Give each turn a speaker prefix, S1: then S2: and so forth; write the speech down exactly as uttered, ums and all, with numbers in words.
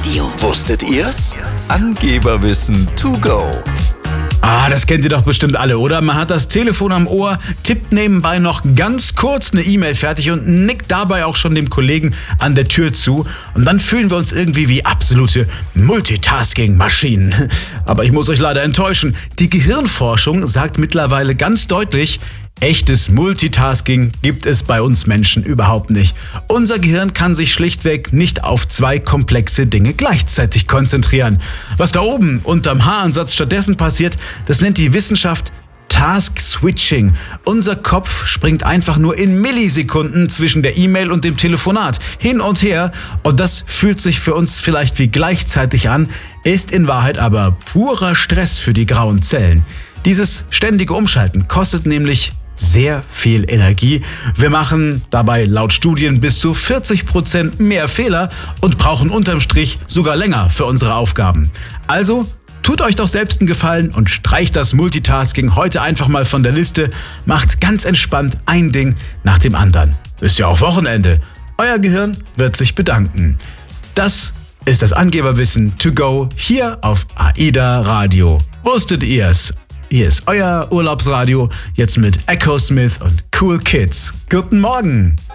S1: Radio.
S2: Wusstet ihr's? Angeberwissen to go.
S3: Ah, das kennt ihr doch bestimmt alle, oder? Man hat das Telefon am Ohr, tippt nebenbei noch ganz kurz eine E-Mail fertig und nickt dabei auch schon dem Kollegen an der Tür zu. Und dann fühlen wir uns irgendwie wie absolute Multitasking-Maschinen. Aber ich muss euch leider enttäuschen. Die Gehirnforschung sagt mittlerweile ganz deutlich, echtes Multitasking gibt es bei uns Menschen überhaupt nicht. Unser Gehirn kann sich schlichtweg nicht auf zwei komplexe Dinge gleichzeitig konzentrieren. Was da oben unterm Haaransatz stattdessen passiert, das nennt die Wissenschaft Task Switching. Unser Kopf springt einfach nur in Millisekunden zwischen der E-Mail und dem Telefonat hin und her, und das fühlt sich für uns vielleicht wie gleichzeitig an, ist in Wahrheit aber purer Stress für die grauen Zellen. Dieses ständige Umschalten kostet nämlich sehr viel Energie. Wir machen dabei laut Studien bis zu vierzig Prozent mehr Fehler und brauchen unterm Strich sogar länger für unsere Aufgaben. Also tut euch doch selbst einen Gefallen und streicht das Multitasking heute einfach mal von der Liste. Macht ganz entspannt ein Ding nach dem anderen. Ist ja auch Wochenende. Euer Gehirn wird sich bedanken. Das ist das Angeberwissen to go hier auf AIDA Radio. Wusstet ihr's? Hier ist euer Urlaubsradio, jetzt mit Echo Smith und Cool Kids. Guten Morgen!